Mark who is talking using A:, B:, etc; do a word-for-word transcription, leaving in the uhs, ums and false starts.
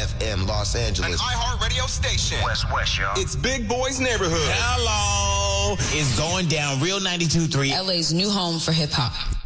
A: F M Los Angeles.
B: An iHeartRadio station.
A: West West, y'all.
B: It's Big Boy's Neighborhood.
C: Hello. It's going down. Real ninety-two point three.
D: L A's new home for hip hop.